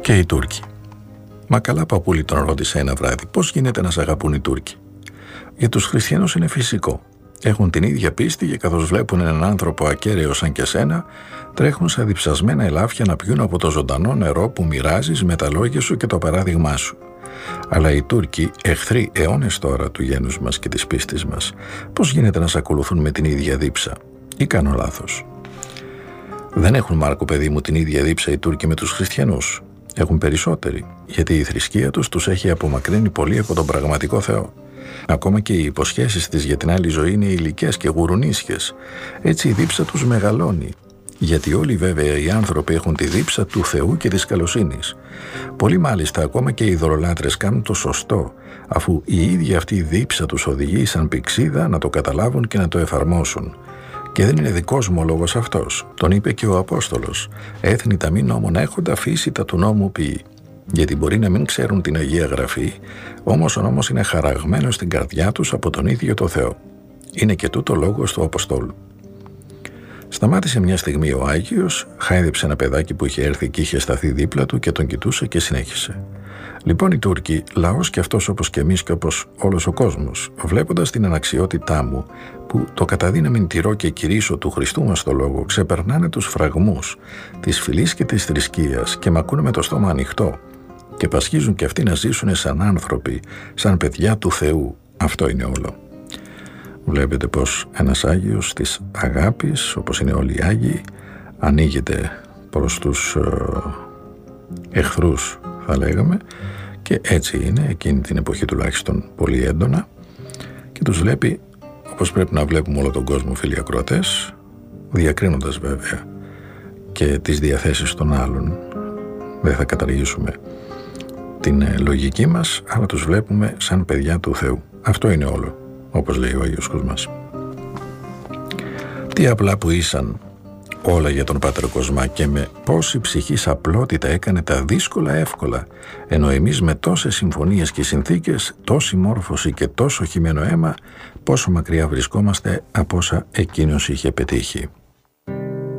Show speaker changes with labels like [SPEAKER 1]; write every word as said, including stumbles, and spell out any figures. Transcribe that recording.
[SPEAKER 1] Και οι Τούρκοι. Μα καλά παππούλη, τον ρώτησε ένα βράδυ, πώς γίνεται να σ' αγαπούν οι Τούρκοι? Για τους χριστιανούς είναι φυσικό. Έχουν την ίδια πίστη και καθώς βλέπουν έναν άνθρωπο ακέραιο σαν και σένα, τρέχουν σαν διψασμένα ελάφια να πιούν από το ζωντανό νερό που μοιράζεις με τα λόγια σου και το παράδειγμά σου. Αλλά οι Τούρκοι, εχθροί αιώνες τώρα του γένους μας και της πίστης μας, πώς γίνεται να σ' ακολουθούν με την ίδια δίψα? Ή κάνω λάθος? Δεν έχουν, Μάρκο παιδί μου, την ίδια δίψα οι Τούρκοι με τους χριστιανούς. Έχουν περισσότεροι, γιατί η θρησκεία τους τους έχει απομακρύνει πολύ από τον πραγματικό Θεό. Ακόμα και οι υποσχέσεις της για την άλλη ζωή είναι υλικές και γουρουνίσιες. Έτσι η δίψα τους μεγαλώνει. Γιατί όλοι βέβαια οι άνθρωποι έχουν τη δίψα του Θεού και της καλοσύνης. Πολλοί μάλιστα ακόμα και οι ειδωλολάτρες κάνουν το σωστό, αφού η ίδια αυτή η δίψα τους οδηγεί σαν πηξίδα να το καταλάβουν και να το εφαρμόσουν. Και δεν είναι δικός μου ο λόγος αυτός. Τον είπε και ο Απόστολος. Έθνη τα μη νόμων έχοντα, φύση τα του νόμου ποιεί. Γιατί μπορεί να μην ξέρουν την Αγία Γραφή, όμως ο νόμος είναι χαραγμένος στην καρδιά τους από τον ίδιο το Θεό. Είναι και τούτο λόγος του Αποστόλου. Σταμάτησε μια στιγμή ο Άγιος, χάιδεψε ένα παιδάκι που είχε έρθει και είχε σταθεί δίπλα του και τον κοιτούσε και συνέχισε. Λοιπόν οι Τούρκοι, λαός και αυτός όπως και εμείς και όπως όλος ο κόσμος, βλέποντας την αναξιότητά μου, που το καταδύναμιν τηρώ και κηρύσω του Χριστού μας το λόγο, ξεπερνάνε τους φραγμούς της φυλής και της θρησκείας και μ' ακούνε με το στόμα ανοιχτό και πασχίζουν και αυτοί να ζήσουν σαν άνθρωποι, σαν παιδιά του Θεού. Αυτό είναι όλο. Βλέπετε πως ένας Άγιος της αγάπης, όπως είναι όλοι οι Άγιοι, ανοίγεται προς τους ε, εχθρούς, θα λέγαμε, και έτσι είναι εκείνη την εποχή τουλάχιστον πολύ έντονα, και τους βλέπει όπως πρέπει να βλέπουμε όλο τον κόσμο, φίλοι ακροατές, διακρίνοντας βέβαια και τις διαθέσεις των άλλων. Δεν θα καταργήσουμε την λογική μας, αλλά τους βλέπουμε σαν παιδιά του Θεού. Αυτό είναι όλο, όπως λέει ο Άγιος Κοσμάς. Τι απλά που ήσαν όλα για τον Πάτερ Κοσμά, και με πόση ψυχής απλότητα έκανε τα δύσκολα εύκολα, ενώ εμείς με τόσες συμφωνίες και συνθήκες, τόση μόρφωση και τόσο χυμένο αίμα, πόσο μακριά βρισκόμαστε από όσα εκείνος είχε πετύχει.